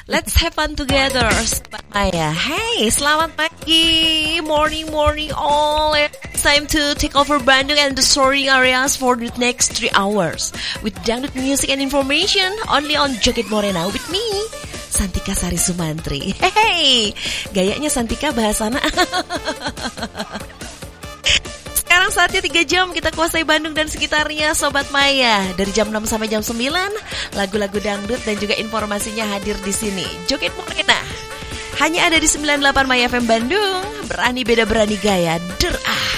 Let's have fun together, Sobat Maya. Hey, selamat pagi, morning all. It's time to take over Bandung and the surrounding areas for the next 3 hours with dangdut music and information only on Joget Morena with me, Santika Sari Sumantri. Hey, gayanya Santika bahasana. Sekarang saatnya 3 jam kita kuasai Bandung dan sekitarnya, Sobat Maya. Dari jam 6 sampai jam 9, lagu-lagu dangdut dan juga informasinya hadir di sini. Joget Morena hanya ada di 98 Maya FM Bandung. Berani beda berani gaya. Der ah.